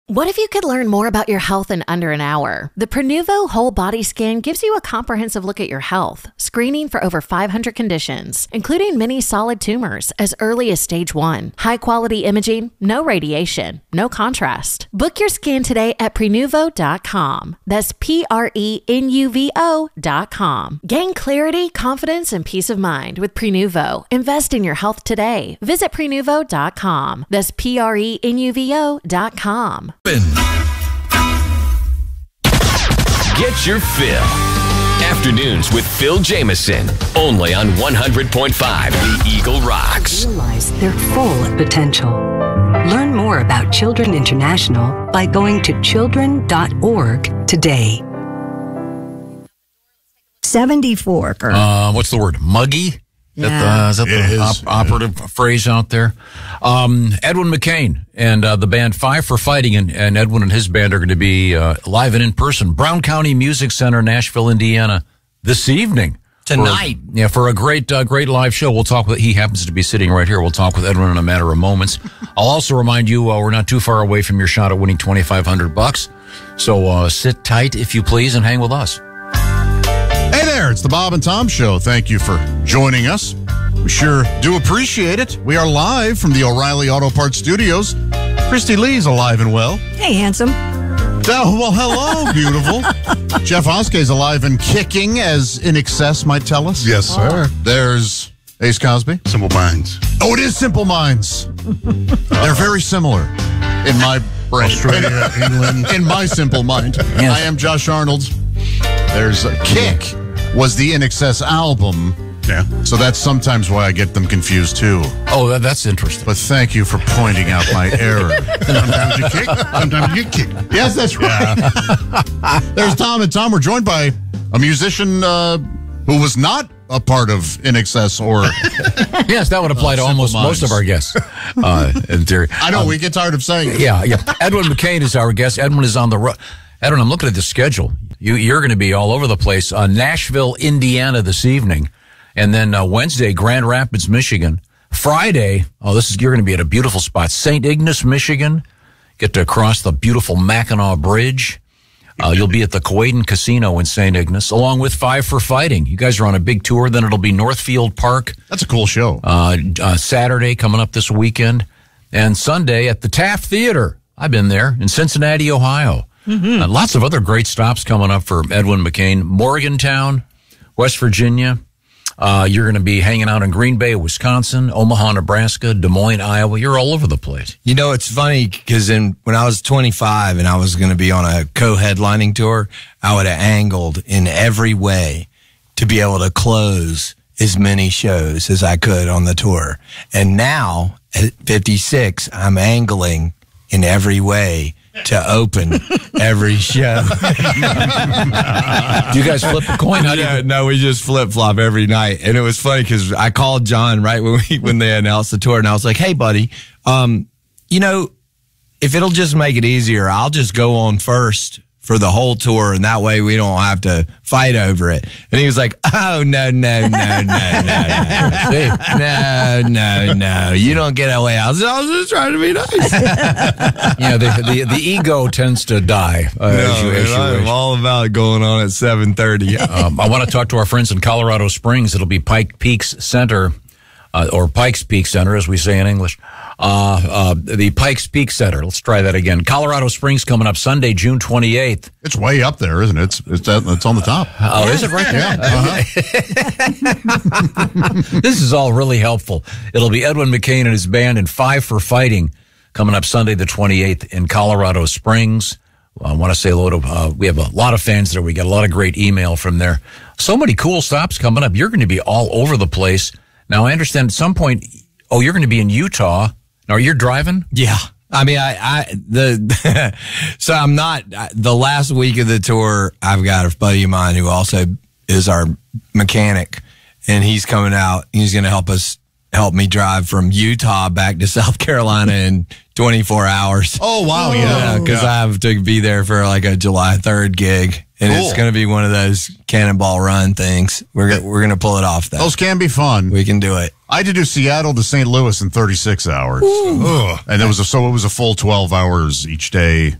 What if you could learn more about your health in under an hour? The Prenuvo Whole Body Scan gives you a comprehensive look at your health, screening for over 500 conditions, including many solid tumors as early as stage 1. High-quality imaging, no radiation, no contrast. Book your scan today at Prenuvo.com. That's Prenuvo.com. Gain clarity, confidence, and peace of mind with Prenuvo. Invest in your health today. Visit Prenuvo.com. That's Prenuvo.com. Get your fill. Afternoons with Phil Jameson. Only on 100.5 The Eagle Rocks. Realize their full potential. Learn more about Children International by going to children.org today. 74. What's the word? Muggy? Yeah. Is that the operative phrase out there? Edwin McCain and the band Five for Fighting, and Edwin and his band are going to be live and in person, Brown County Music Center, Nashville, Indiana, this evening. Tonight. For a great live show. We'll talk with, he happens to be sitting right here. We'll talk with Edwin in a matter of moments. I'll also remind you, we're not too far away from your shot at winning $2,500. So sit tight, if you please, and hang with us. Hey there, it's the Bob and Tom Show. Thank you for joining us. We sure do appreciate it. We are live from the O'Reilly Auto Parts Studios. Christy Lee's alive and well. Hey, handsome. Oh, well, hello, beautiful. Jeff Hoskey's alive and kicking, as In Excess might tell us. Yes, sir. There's Ace Cosby. Simple Minds. Oh, it is Simple Minds. They're very similar in my brain. Australia, England. In my simple mind. Yes. I am Josh Arnold. There's Kick was the In Excess album. Yeah. So that's sometimes why I get them confused, too. Oh, that's interesting. But thank you for pointing out my error. Sometimes you kick, sometimes you get kicked. Yes, that's right. There's Tom and Tom. We're joined by a musician who was not a part of In Excess or... Yes, that would apply to almost most of our guests, in theory. I know, we get tired of saying it. Yeah. Edwin McCain is our guest. Edwin is on the road. Edwin, I'm looking at the schedule. You're going to be all over the place. Nashville, Indiana this evening. And then Wednesday, Grand Rapids, Michigan. Friday, you're going to be at a beautiful spot. St. Ignace, Michigan. Get to cross the beautiful Mackinac Bridge. You'll be at the Coaden Casino in St. Ignace, along with Five for Fighting. You guys are on a big tour. Then it'll be Northfield Park. That's a cool show. Saturday, coming up this weekend. And Sunday at the Taft Theater. I've been there in Cincinnati, Ohio. Mm-hmm. Lots of other great stops coming up for Edwin McCain. Morgantown, West Virginia. You're going to be hanging out in Green Bay, Wisconsin, Omaha, Nebraska, Des Moines, Iowa. You're all over the place. You know, it's funny because when I was 25 and I was going to be on a co-headlining tour, I would have angled in every way to be able to close as many shows as I could on the tour. And now at 56, I'm angling in every way to open every show. Do you guys flip a coin? No, we just flip-flop every night. And it was funny because I called John right when they announced the tour, and I was like, hey, buddy, if it'll just make it easier, I'll just go on first for the whole tour, and that way we don't have to fight over it. And he was like, oh, no. No, you don't get away. I was just trying to be nice. Yeah, the ego tends to die. I'm all about going on at 7:30. I want to talk to our friends in Colorado Springs. It'll be Pikes Peak Center, or Pikes Peak Center, as we say in English. The Pikes Peak Center. Let's try that again. Colorado Springs coming up Sunday, June 28th. It's way up there, isn't it? It's on the top. Oh, is it right there? Yeah. This is all really helpful. It'll be Edwin McCain and his band and Five for Fighting coming up Sunday the 28th in Colorado Springs. I want to say hello to, we have a lot of fans there. We got a lot of great email from there. So many cool stops coming up. You're going to be all over the place. Now, I understand at some point, you're going to be in Utah. Now, you're driving? Yeah. I mean, so I'm not, the last week of the tour, I've got a buddy of mine who also is our mechanic, and he's coming out. He's going to help me drive from Utah back to South Carolina in 24 hours. Oh, wow. Yeah. Because I have to be there for like a July 3rd gig. And It's going to be one of those Cannonball Run things. We're going to pull it off, though. Those can be fun. We can do it. I had to do Seattle to St. Louis in 36 hours. And it was a full 12 hours each day.